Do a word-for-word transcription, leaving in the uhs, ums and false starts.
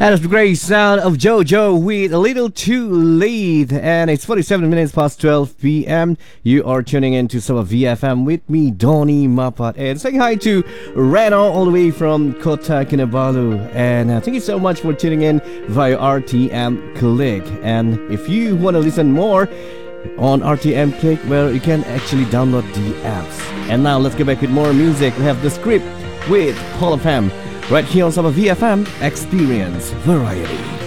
That is the great sound of JoJo with A Little Too Late. And it's forty-seven minutes past twelve p.m. You are tuning in to Sabah V F M with me, Donny Mapat. And saying hi to Reno all the way from Kota Kinabalu. And uh, thank you so much for tuning in via R T M Click. And if you want to listen more on R T M Click, well, you can actually download the apps. And now let's get back with more music. We have The Script with Hall of Fame right here on Sabah V F M Experience Variety.